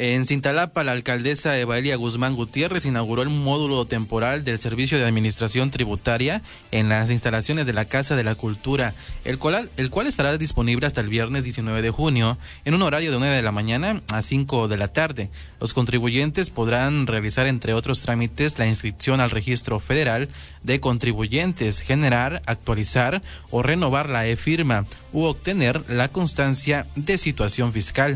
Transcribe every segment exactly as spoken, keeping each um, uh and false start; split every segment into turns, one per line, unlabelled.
En Cintalapa, la alcaldesa Evaelia Guzmán Gutiérrez inauguró el módulo temporal del Servicio de Administración Tributaria en las instalaciones de la Casa de la Cultura, el cual, el cual estará disponible hasta el viernes diecinueve de junio en un horario de nueve de la mañana a cinco de la tarde. Los contribuyentes podrán realizar, entre otros trámites, la inscripción al Registro Federal de Contribuyentes, generar, actualizar o renovar la e-firma u obtener la constancia de situación fiscal.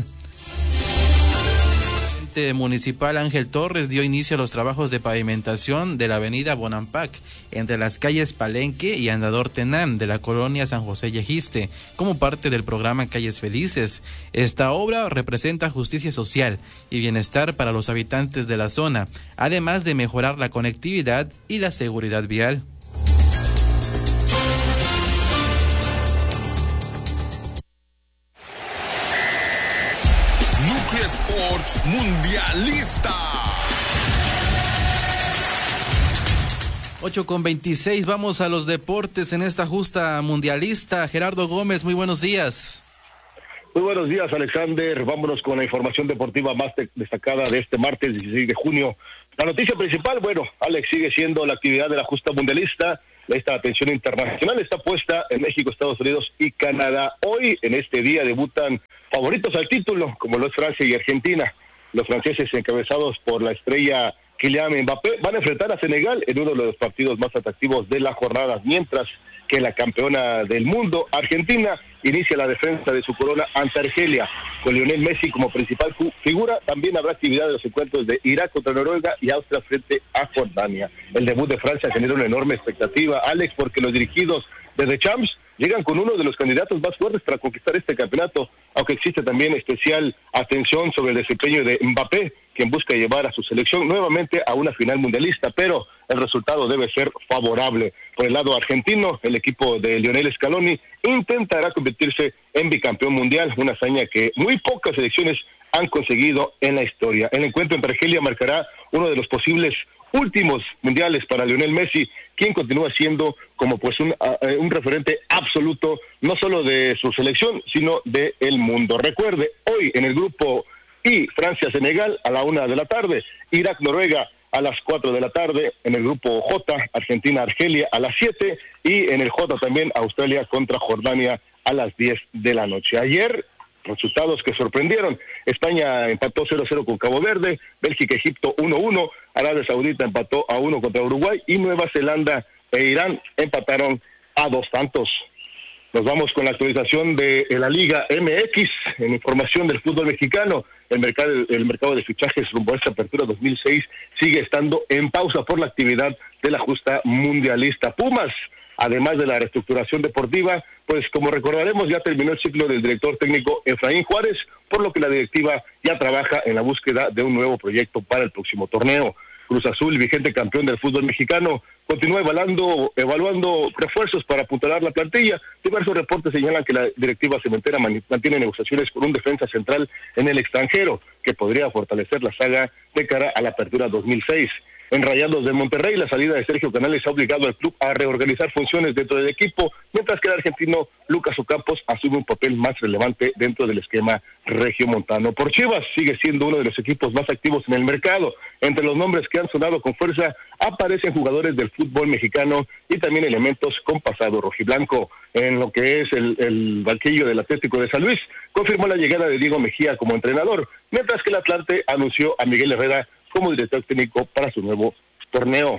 El municipal Ángel Torres dio inicio a los trabajos de pavimentación de la avenida Bonampak entre las calles Palenque y Andador Tenán de la colonia San José Yejiste, como parte del programa Calles Felices. Esta obra representa justicia social y bienestar para los habitantes de la zona, además de mejorar la conectividad y la seguridad vial.
Sports Mundialista.
ocho con veintiséis, vamos a los deportes en esta justa mundialista. Gerardo Gómez, muy buenos días.
Muy buenos días, Alexander. Vámonos con la información deportiva más de- destacada de este martes dieciséis de junio. La noticia principal, bueno, Alex, sigue siendo la actividad de la justa mundialista. Esta atención internacional está puesta en México, Estados Unidos y Canadá. Hoy, en este día, debutan favoritos al título, como lo es Francia y Argentina. Los franceses, encabezados por la estrella Kylian Mbappé, van a enfrentar a Senegal en uno de los partidos más atractivos de la jornada, mientras que la campeona del mundo, Argentina, inicia la defensa de su corona ante Argelia. Con Lionel Messi como principal fu- figura, también habrá actividad de los encuentros de Irak contra Noruega y Austria frente a Jordania. El debut de Francia genera una enorme expectativa, Alex, porque los dirigidos de The Champs llegan con uno de los candidatos más fuertes para conquistar este campeonato, aunque existe también especial atención sobre el desempeño de Mbappé, quien busca llevar a su selección nuevamente a una final mundialista, pero el resultado debe ser favorable. Por el lado argentino, el equipo de Lionel Scaloni intentará convertirse en bicampeón mundial, una hazaña que muy pocas selecciones han conseguido en la historia. El encuentro entre Argelia marcará uno de los posibles últimos mundiales para Lionel Messi, quien continúa siendo como pues un, uh, un referente absoluto, no solo de su selección, sino de el mundo. Recuerde, hoy en el grupo I, Francia-Senegal a la una de la tarde, Irak-Noruega a las cuatro de la tarde, en el grupo J, Argentina-Argelia a las siete, y en el J también Australia contra Jordania a las diez de la noche. Ayer, resultados que sorprendieron: España empató cero cero con Cabo Verde, Bélgica-Egipto uno uno, Arabia Saudita empató a uno contra Uruguay y Nueva Zelanda e Irán empataron a dos tantos. Nos vamos con la actualización de la Liga M X, en información del fútbol mexicano. El mercado, el mercado de fichajes rumbo a esta apertura dos mil seis sigue estando en pausa por la actividad de la justa mundialista. Pumas, además de la reestructuración deportiva, pues como recordaremos, ya terminó el ciclo del director técnico Efraín Juárez, por lo que la directiva ya trabaja en la búsqueda de un nuevo proyecto para el próximo torneo. Cruz Azul, vigente campeón del fútbol mexicano, continúa evaluando, evaluando refuerzos para apuntalar la plantilla. Diversos reportes señalan que la directiva cementera mantiene negociaciones con un defensa central en el extranjero, que podría fortalecer la saga de cara a la apertura dos mil seis. En Rayados de Monterrey, la salida de Sergio Canales ha obligado al club a reorganizar funciones dentro del equipo, mientras que el argentino Lucas Ocampos asume un papel más relevante dentro del esquema regiomontano. Por Chivas, sigue siendo uno de los equipos más activos en el mercado. Entre los nombres que han sonado con fuerza aparecen jugadores del fútbol mexicano y también elementos con pasado rojiblanco. En lo que es el, el banquillo del Atlético de San Luis, confirmó la llegada de Diego Mejía como entrenador, mientras que el Atlante anunció a Miguel Herrera como director técnico para su nuevo torneo.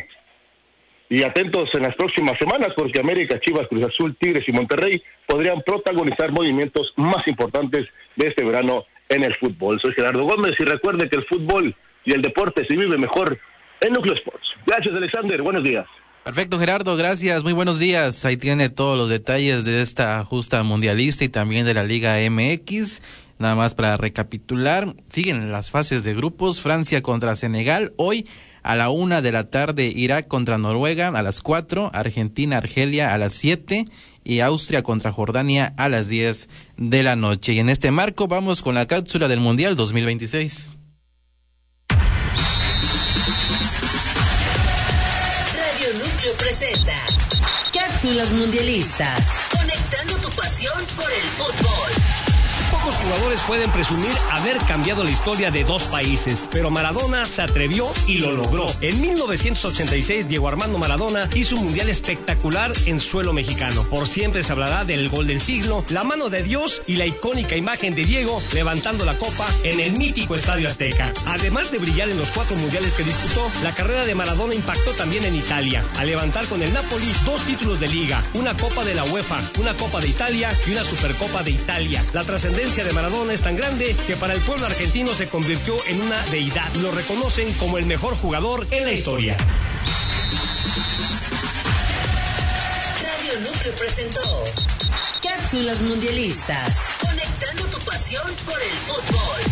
Y atentos en las próximas semanas, porque América, Chivas, Cruz Azul, Tigres y Monterrey podrían protagonizar movimientos más importantes de este verano en el fútbol. Soy Gerardo Gómez y recuerde que el fútbol y el deporte se vive mejor en Núcleo Sports. Gracias, Alexander. Buenos días.
Perfecto, Gerardo, gracias, muy buenos días. Ahí tiene todos los detalles de esta justa mundialista y también de la Liga M X. Nada más para recapitular, siguen las fases de grupos: Francia contra Senegal hoy a la una de la tarde, Irak contra Noruega a las cuatro, Argentina, Argelia a las siete y Austria contra Jordania a las diez de la noche. Y en este marco vamos con la cápsula del Mundial dos mil veintiséis.
Radio Núcleo presenta Cápsulas Mundialistas, conectando tu pasión por el fútbol.
Pocos jugadores pueden presumir haber cambiado la historia de dos países, pero Maradona se atrevió y lo logró. En mil novecientos ochenta y seis, Diego Armando Maradona hizo un mundial espectacular en suelo mexicano. Por siempre se hablará del gol del siglo, la mano de Dios y la icónica imagen de Diego levantando la copa en el mítico Estadio Azteca. Además de brillar en los cuatro mundiales que disputó, la carrera de Maradona impactó también en Italia, al levantar con el Napoli dos títulos de liga, una Copa de la UEFA, una Copa de Italia y una Supercopa de Italia. La trascendencia de Maradona es tan grande que para el pueblo argentino se convirtió en una deidad. Lo reconocen como el mejor jugador en la historia.
Radio Núcleo presentó Cápsulas Mundialistas, conectando tu pasión por el fútbol.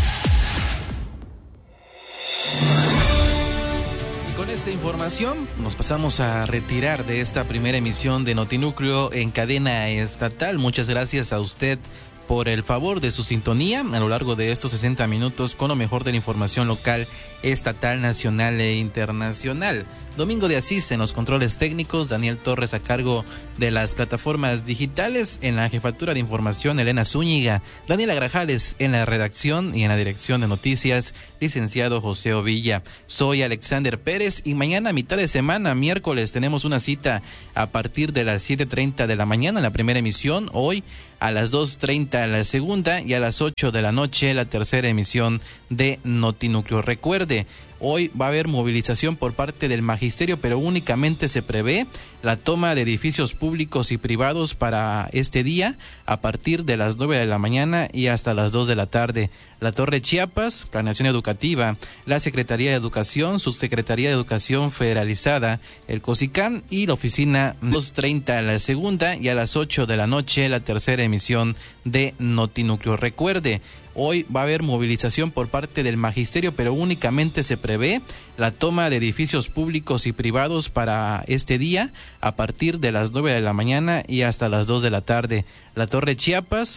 Con esta información nos pasamos a retirar de esta primera emisión de Notinúcleo en cadena estatal. Muchas gracias a usted por el favor de su sintonía a lo largo de estos sesenta minutos con lo mejor de la información local, estatal, nacional e internacional. Domingo de Asís en los controles técnicos, Daniel Torres a cargo de las plataformas digitales, en la jefatura de información Elena Zúñiga, Daniela Grajales en la redacción y en la dirección de noticias, licenciado José Ovilla. Soy Alexander Pérez y mañana, mitad de semana, miércoles, tenemos una cita a partir de las siete treinta de la mañana, la primera emisión, hoy a las dos treinta la segunda y a las ocho de la noche la tercera emisión de Notinúcleo. Recuerde, hoy va a haber movilización por parte del magisterio, pero únicamente se prevé la toma de edificios públicos y privados para este día a partir de las nueve de la mañana y hasta las dos de la tarde. La Torre Chiapas, Planeación Educativa, la Secretaría de Educación, Subsecretaría de Educación Federalizada, el COSICAN y la oficina dos treinta la segunda y a las ocho de la noche la tercera emisión de Notinúcleo. Recuerde, hoy va a haber movilización por parte del magisterio, pero únicamente se prevé la toma de edificios públicos y privados para este día a partir de las nueve de la mañana y hasta las dos de la tarde. La Torre Chiapas,